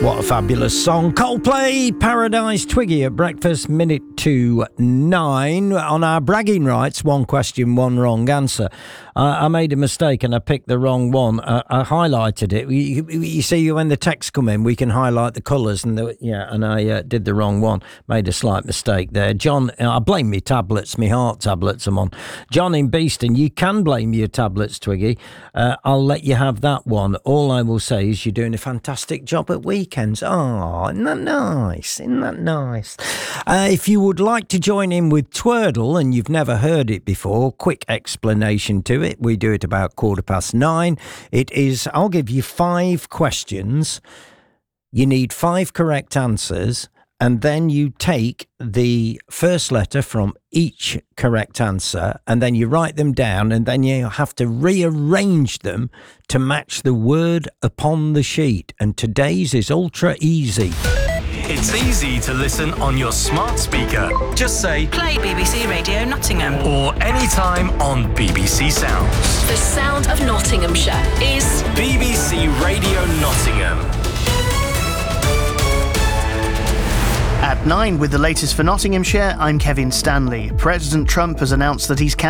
What a fabulous song. Coldplay, Paradise, Twiggy at breakfast, 9:08. On our bragging rights, one question, one wrong answer. I made a mistake and I picked the wrong one. I highlighted it. You see, when the texts come in, we can highlight the colours, and I did the wrong one. Made a slight mistake there. John, I blame me tablets, me heart tablets I'm on. John in Beeston, you can blame your tablets, Twiggy. I'll let you have that one. All I will say is you're doing a fantastic job at weekends. Oh, isn't that nice? Isn't that nice? If you would like to join in with Twordle and you've never heard it before, quick explanation to it. We do it about 9:15. It is, I'll give you 5 questions. You need 5 correct answers, and then you take the first letter from each correct answer, and then you write them down, and then you have to rearrange them to match the word upon the sheet. And today's is ultra easy. It's easy to listen on your smart speaker. Just say, play BBC Radio Nottingham. Or anytime on BBC Sounds. The sound of Nottinghamshire is BBC Radio Nottingham. At 9 with the latest for Nottinghamshire, I'm Kevin Stanley. President Trump has announced that he's